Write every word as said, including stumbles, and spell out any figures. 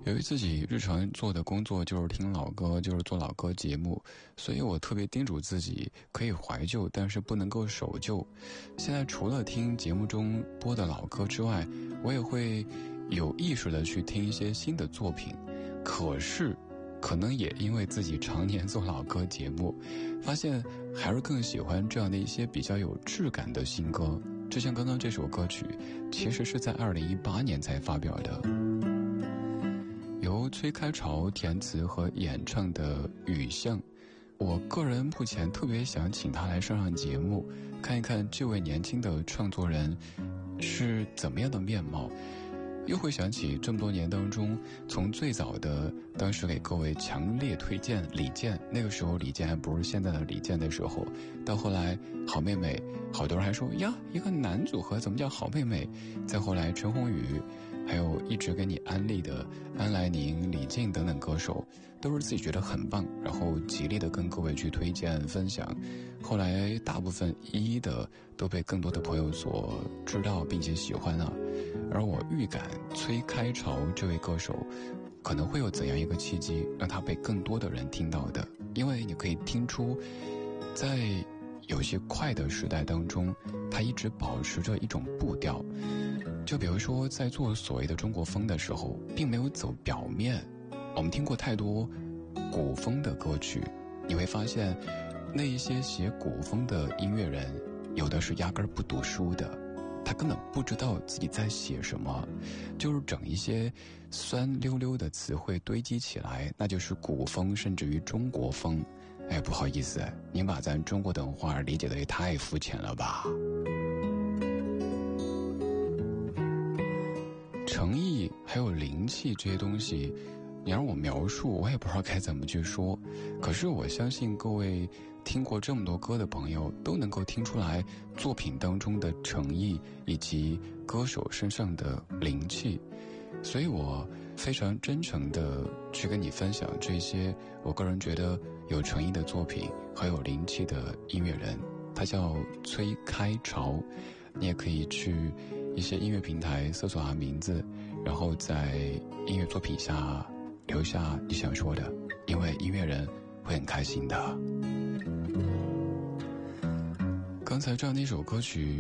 由于自己日常做的工作就是听老歌，就是做老歌节目，所以我特别叮嘱自己可以怀旧，但是不能够守旧。现在除了听节目中播的老歌之外，我也会有意识的去听一些新的作品。可是可能也因为自己常年做老歌节目，发现还是更喜欢这样的一些比较有质感的新歌。就像刚刚这首歌曲，其实是在二零一八年才发表的，由崔开潮填词和演唱的《雨巷》。我个人目前特别想请他来上上节目，看一看这位年轻的创作人是怎么样的面貌。又会想起这么多年当中，从最早的当时给各位强烈推荐李健，那个时候李健还不是现在的李健的时候，到后来好妹妹，好多人还说呀，一个男组合怎么叫好妹妹，再后来陈鸿宇，还有一直给你安利的安来宁、李静等等歌手，都是自己觉得很棒，然后极力的跟各位去推荐分享。后来大部分一一的都被更多的朋友所知道并且喜欢啊。而我预感崔开潮这位歌手可能会有怎样一个契机让他被更多的人听到的。因为你可以听出，在有些快的时代当中，他一直保持着一种步调。就比如说在做所谓的中国风的时候，并没有走表面。我们听过太多古风的歌曲，你会发现那一些写古风的音乐人，有的是压根儿不读书的，他根本不知道自己在写什么，就是整一些酸溜溜的词汇堆积起来，那就是古风，甚至于中国风。哎，不好意思，您把咱中国的文化理解得也太肤浅了吧。诚意还有灵气这些东西，你让我描述，我也不知道该怎么去说。可是我相信各位听过这么多歌的朋友都能够听出来作品当中的诚意以及歌手身上的灵气。所以我非常真诚的去跟你分享这些我个人觉得有诚意的作品和有灵气的音乐人，他叫崔开潮。你也可以去一些音乐平台搜索他名字，然后在音乐作品下留下你想说的，因为音乐人会很开心的。刚才这样的一首歌曲